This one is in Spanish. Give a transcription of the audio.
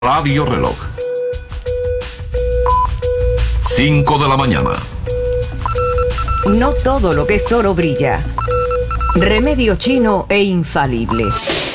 Radio Reloj. 5 de la mañana. No todo lo que es oro brilla. Remedio chino e infalible.